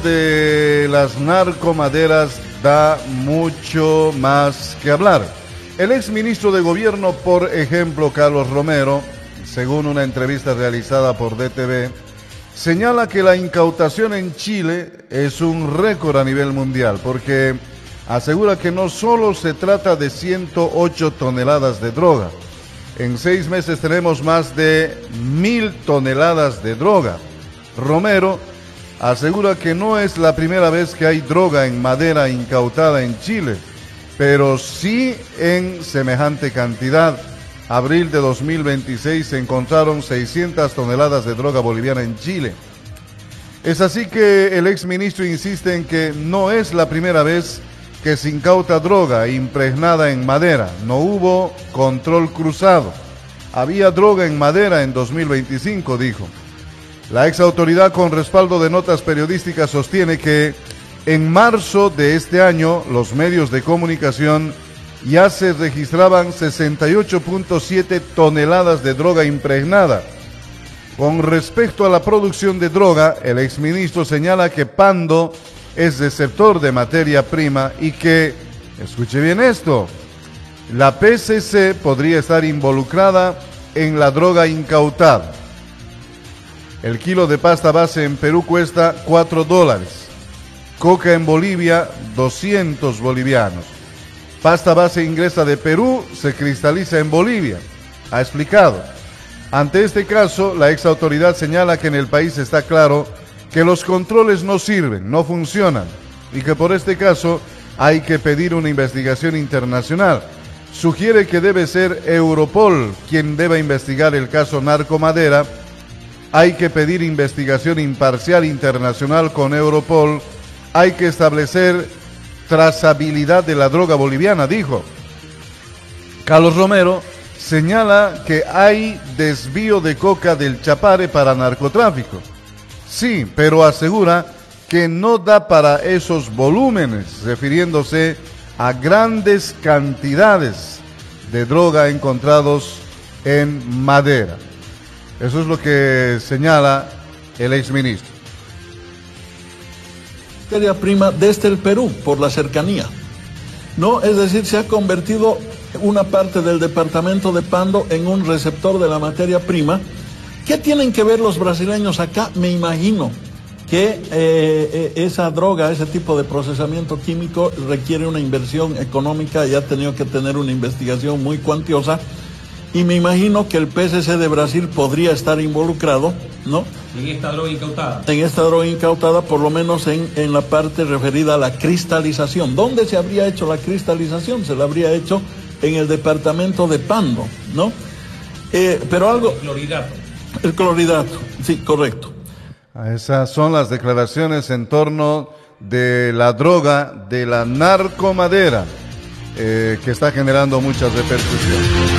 De las narcomaderas da mucho más que hablar. El exministro de Gobierno, por ejemplo, Carlos Romero, según una entrevista realizada por DTV, señala que la incautación en Chile es un récord a nivel mundial, porque asegura que no solo se trata de 108 toneladas de droga. En 6 meses tenemos más de 1.000 toneladas de droga. Romero asegura que no es la primera vez que hay droga en madera incautada en Chile, pero sí en semejante cantidad. Abril de 2026 se encontraron 600 toneladas de droga boliviana en Chile. Es así que el exministro insiste en que no es la primera vez que se incauta droga impregnada en madera. No hubo control cruzado. Había droga en madera en 2025, dijo. La exautoridad, con respaldo de notas periodísticas, sostiene que en marzo de este año los medios de comunicación ya se registraban 68.7 toneladas de droga impregnada. Con respecto a la producción de droga, el exministro señala que Pando es receptor de materia prima y que, escuche bien esto, la PCC podría estar involucrada en la droga incautada. El kilo de pasta base en Perú cuesta $4. Coca en Bolivia, 200 bolivianos. Pasta base ingresa de Perú, se cristaliza en Bolivia. Ha explicado. Ante este caso, la exautoridad señala que en el país está claro que los controles no sirven, no funcionan, y que por este caso hay que pedir una investigación internacional. Sugiere que debe ser Europol quien deba investigar el caso Narcomadera. Hay que pedir investigación imparcial internacional con Europol. Hay que establecer trazabilidad de la droga boliviana, dijo. Carlos Romero señala que hay desvío de coca del Chapare para narcotráfico. Sí, pero asegura que no da para esos volúmenes, refiriéndose a grandes cantidades de droga encontrados en madera. Eso es lo que señala el exministro. Materia prima desde el Perú, por la cercanía. ¿No? Es decir, se ha convertido una parte del departamento de Pando en un receptor de la materia prima. ¿Qué tienen que ver los brasileños acá? Me imagino que esa droga, ese tipo de procesamiento químico requiere una inversión económica y ha tenido que tener una investigación muy cuantiosa. Y me imagino que el PCC de Brasil podría estar involucrado, ¿no? En esta droga incautada. En esta droga incautada, por lo menos en la parte referida a la cristalización. ¿Dónde se habría hecho la cristalización? Se la habría hecho en el departamento de Pando, ¿no? Pero algo... El clorhidrato. El clorhidrato, sí, correcto. Esas son las declaraciones en torno de la droga, de la narcomadera, que está generando muchas repercusiones.